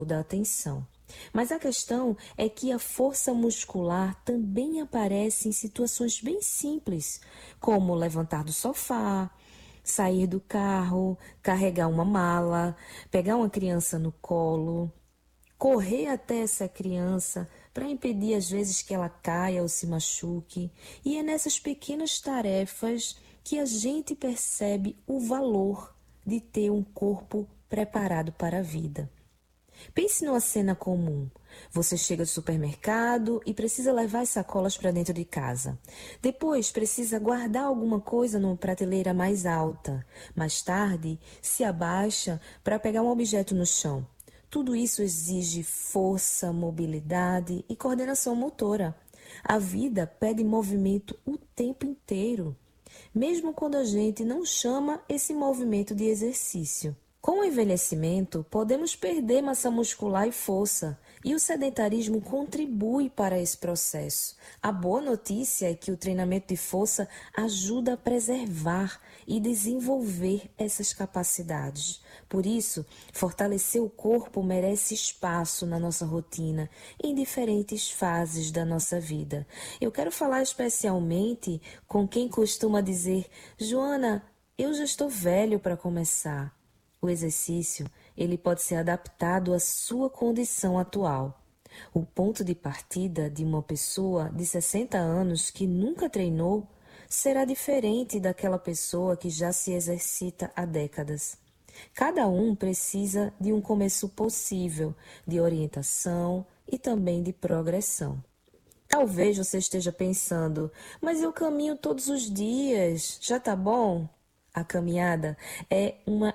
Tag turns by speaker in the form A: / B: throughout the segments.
A: da atenção. Mas a questão é que a força muscular também aparece em situações bem simples, como levantar do sofá, sair do carro, carregar uma mala, pegar uma criança no colo, correr até essa criança para impedir às vezes que ela caia ou se machuque. E é nessas pequenas tarefas que a gente percebe o valor de ter um corpo preparado para a vida. Pense numa cena comum. Você chega do supermercado e precisa levar as sacolas para dentro de casa. Depois precisa guardar alguma coisa numa prateleira mais alta. Mais tarde, se abaixa para pegar um objeto no chão. Tudo isso exige força, mobilidade e coordenação motora. A vida pede movimento o tempo inteiro, mesmo quando a gente não chama esse movimento de exercício. Com o envelhecimento, podemos perder massa muscular e força, e o sedentarismo contribui para esse processo. A boa notícia é que o treinamento de força ajuda a preservar e desenvolver essas capacidades. Por isso, fortalecer o corpo merece espaço na nossa rotina, em diferentes fases da nossa vida. Eu quero falar especialmente com quem costuma dizer: Joana, eu já estou velho para começar. O exercício, ele pode ser adaptado à sua condição atual. O ponto de partida de uma pessoa de 60 anos que nunca treinou será diferente daquela pessoa que já se exercita há décadas. Cada um precisa de um começo possível, de orientação e também de progressão. Talvez você esteja pensando, mas eu caminho todos os dias, já tá bom? A caminhada é uma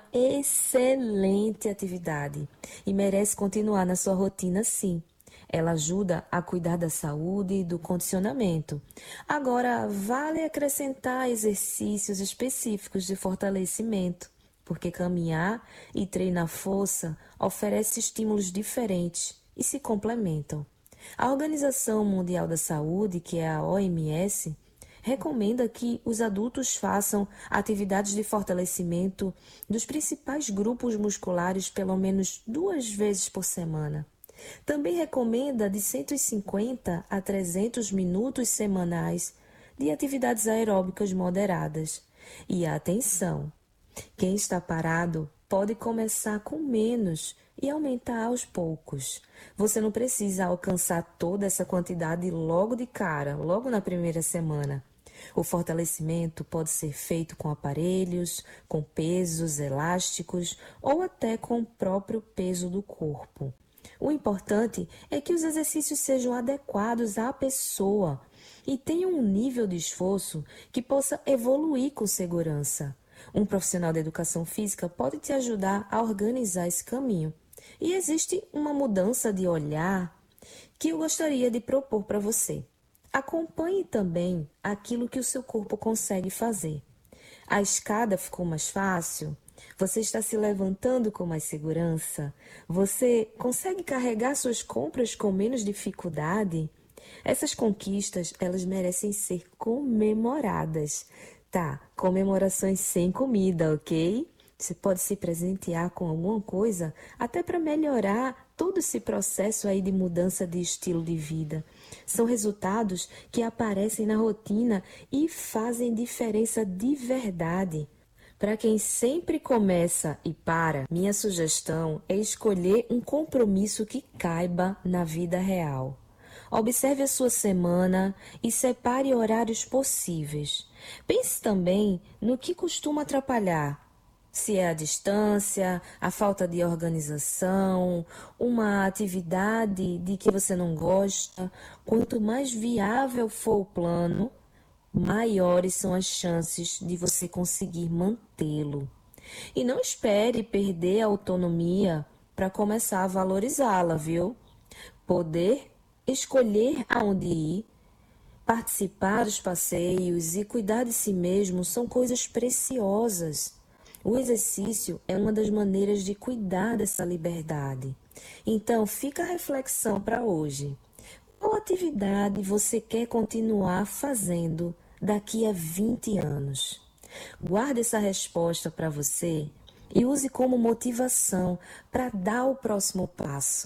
A: excelente atividade e merece continuar na sua rotina, sim. Ela ajuda a cuidar da saúde e do condicionamento. Agora, vale acrescentar exercícios específicos de fortalecimento, porque caminhar e treinar força oferece estímulos diferentes e se complementam. A Organização Mundial da Saúde, que é a OMS, recomenda que os adultos façam atividades de fortalecimento dos principais grupos musculares pelo menos 2 vezes por semana. Também recomenda de 150 a 300 minutos semanais de atividades aeróbicas moderadas. E atenção! Quem está parado pode começar com menos e aumentar aos poucos. Você não precisa alcançar toda essa quantidade logo de cara, logo na primeira semana. O fortalecimento pode ser feito com aparelhos, com pesos elásticos ou até com o próprio peso do corpo. O importante é que os exercícios sejam adequados à pessoa e tenham um nível de esforço que possa evoluir com segurança. Um profissional da educação física pode te ajudar a organizar esse caminho. E existe uma mudança de olhar que eu gostaria de propor para você. Acompanhe também aquilo que o seu corpo consegue fazer. A escada ficou mais fácil? Você está se levantando com mais segurança? Você consegue carregar suas compras com menos dificuldade? Essas conquistas, elas merecem ser comemoradas. Tá, comemorações sem comida, ok? Você pode se presentear com alguma coisa, até para melhorar todo esse processo aí de mudança de estilo de vida. São resultados que aparecem na rotina e fazem diferença de verdade. Para quem sempre começa e para, minha sugestão é escolher um compromisso que caiba na vida real. Observe a sua semana e separe horários possíveis. Pense também no que costuma atrapalhar. Se é a distância, a falta de organização, uma atividade de que você não gosta. Quanto mais viável for o plano, maiores são as chances de você conseguir mantê-lo. E não espere perder a autonomia para começar a valorizá-la, viu? Poder escolher aonde ir, participar dos passeios e cuidar de si mesmo são coisas preciosas. O exercício é uma das maneiras de cuidar dessa liberdade. Então, fica a reflexão para hoje. Qual atividade você quer continuar fazendo daqui a 20 anos? Guarde essa resposta para você e use como motivação para dar o próximo passo.